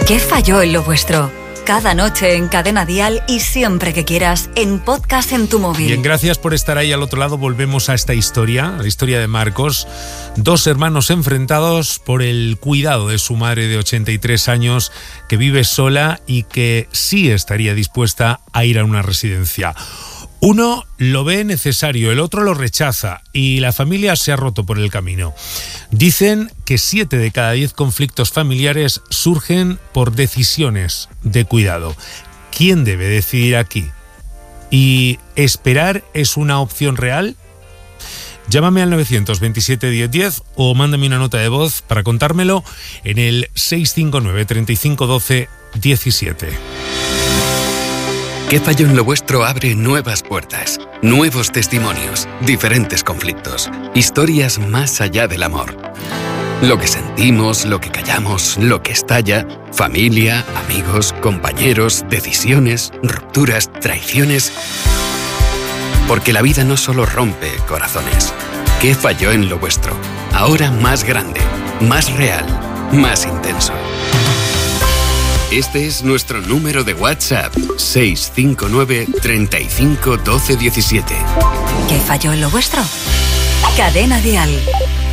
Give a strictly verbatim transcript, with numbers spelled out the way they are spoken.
¿Qué falló en lo vuestro? Cada noche en Cadena Dial y siempre que quieras en podcast en tu móvil. Bien, gracias por estar ahí al otro lado. Volvemos a esta historia, a la historia de Marcos. Dos hermanos enfrentados por el cuidado de su madre de ochenta y tres años, que vive sola y que sí estaría dispuesta a ir a una residencia. Uno lo ve necesario, el otro lo rechaza y la familia se ha roto por el camino. Dicen que siete de cada diez conflictos familiares surgen por decisiones de cuidado. ¿Quién debe decidir aquí? ¿Y esperar es una opción real? Llámame al nueve dos siete, diez diez o mándame una nota de voz para contármelo en el seis cinco nueve, treinta y cinco, doce, diecisiete. ¿Qué falló en lo vuestro? Abre nuevas puertas, nuevos testimonios, diferentes conflictos, historias más allá del amor. Lo que sentimos, lo que callamos, lo que estalla, familia, amigos, compañeros, decisiones, rupturas, traiciones. Porque la vida no solo rompe corazones. ¿Qué falló en lo vuestro? Ahora más grande, más real, más intenso. Este es nuestro número de WhatsApp, seis cinco nueve, treinta y cinco, doce, diecisiete. ¿Qué falló en lo vuestro? Cadena Dial.